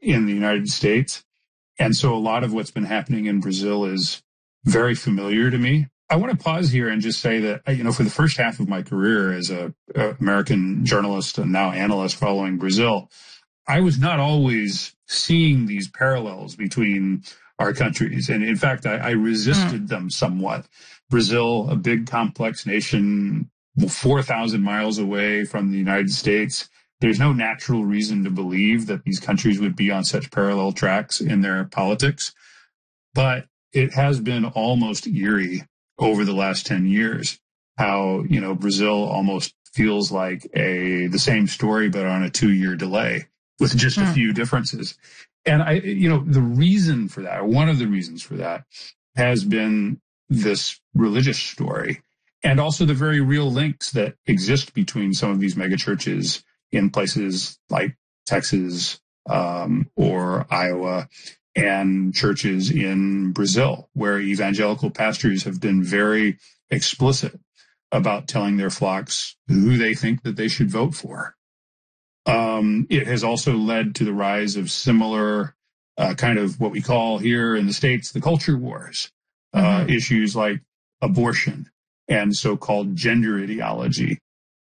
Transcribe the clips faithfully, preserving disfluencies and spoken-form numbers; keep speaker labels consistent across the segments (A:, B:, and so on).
A: in the United States. And so a lot of what's been happening in Brazil is very familiar to me. I want to pause here and just say that, you know, for the first half of my career as a, a American journalist and now analyst following Brazil, I was not always seeing these parallels between our countries. And in fact, I, I resisted mm. them somewhat. Brazil, a big, complex nation, four thousand miles away from the United States. There's no natural reason to believe that these countries would be on such parallel tracks in their politics. But it has been almost eerie over the last ten years, how, you know, Brazil almost feels like a the same story, but on a two-year delay with just mm. a few differences. And I, you know, the reason for that, or one of the reasons for that, has been this religious story, and also the very real links that exist between some of these megachurches in places like Texas um, or Iowa, and churches in Brazil, where evangelical pastors have been very explicit about telling their flocks who they think that they should vote for. Um, it has also led to the rise of similar uh, kind of what we call here in the States, the culture wars, mm-hmm. uh, issues like abortion and so-called gender ideology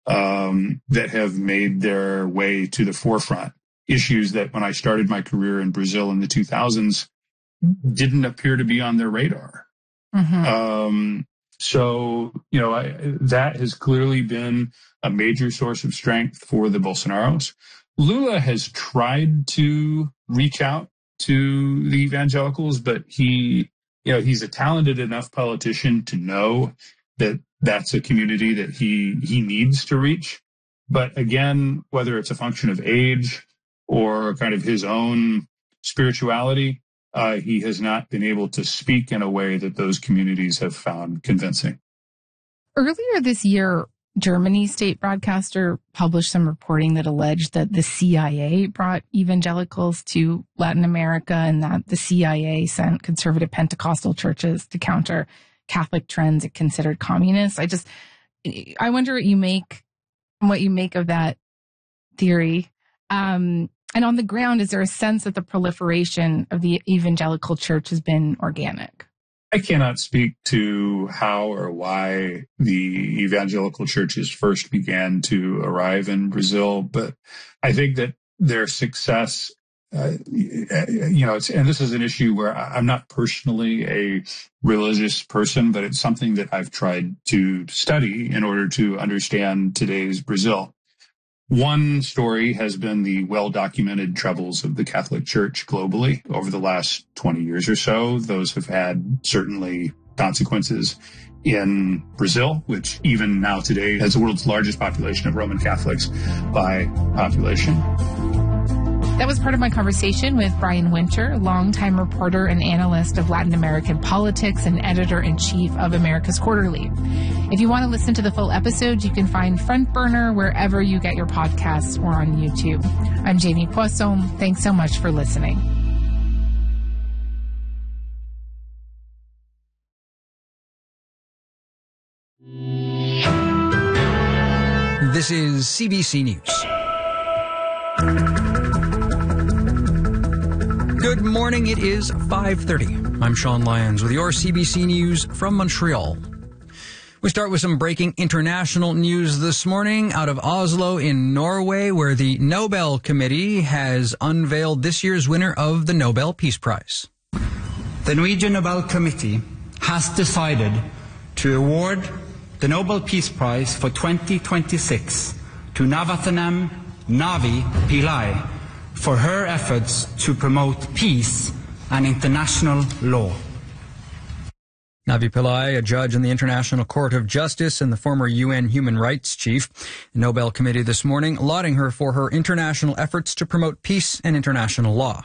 A: um, that have made their way to the forefront. Issues that when I started my career in Brazil in the two thousands didn't appear to be on their radar. Mm-hmm. Um, so, you know, I, that has clearly been a major source of strength for the Bolsonaros. Lula has tried to reach out to the evangelicals, but he, you know, he's a talented enough politician to know that that's a community that he, he needs to reach. But again, whether it's a function of age or kind of his own spirituality, uh, he has not been able to speak in a way that those communities have found convincing.
B: Earlier this year, Germany's state broadcaster published some reporting that alleged that the C I A brought evangelicals to Latin America and that the C I A sent conservative Pentecostal churches to counter Catholic trends it considered communist. I just, I wonder what you make, what you make of that theory. Um, And on the ground, is there a sense that the proliferation of the evangelical church has been organic?
A: I cannot speak to how or why the evangelical churches first began to arrive in Brazil, but I think that their success, uh, you know, it's, and this is an issue where I'm not personally a religious person, but it's something that I've tried to study in order to understand today's Brazil. One story has been the well-documented troubles of the Catholic Church globally over the last twenty years or so. Those have had certainly consequences in Brazil, which even now today has the world's largest population of Roman Catholics by population.
B: That was part of my conversation with Brian Winter, longtime reporter and analyst of Latin American politics and editor-in-chief of America's Quarterly. If you want to listen to the full episode, you can find Front Burner wherever you get your podcasts or on YouTube. I'm Jamie Poisson. Thanks so much for listening.
C: This is C B C News. Good morning. It is five thirty. I'm Sean Lyons with your C B C News from Montreal. We start with some breaking international news this morning out of Oslo in Norway, where the Nobel Committee has unveiled this year's winner of the Nobel Peace Prize.
D: The Norwegian Nobel Committee has decided to award the Nobel Peace Prize for twenty twenty-six to Navaratnam Navi Pillai for her efforts to promote peace and international law.
C: Navi Pillai, a judge in the International Court of Justice and the former U N human rights chief, the Nobel Committee this morning lauding her for her international efforts to promote peace and international law.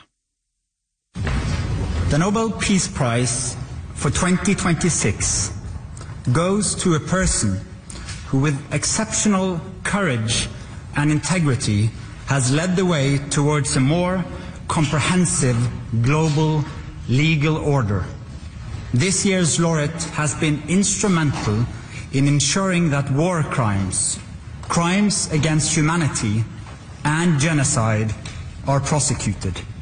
D: The Nobel Peace Prize for twenty twenty-six goes to a person who, with exceptional courage and integrity, has led the way towards a more comprehensive global legal order. This year's laureate has been instrumental in ensuring that war crimes, crimes against humanity, and genocide are prosecuted.